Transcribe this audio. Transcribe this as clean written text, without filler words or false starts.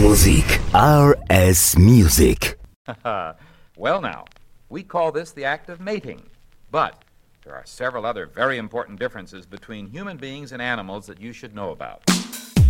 Music. RS Music. Well now, we call this the act of mating, but there are several other very important differences between human beings and animals that you should know about.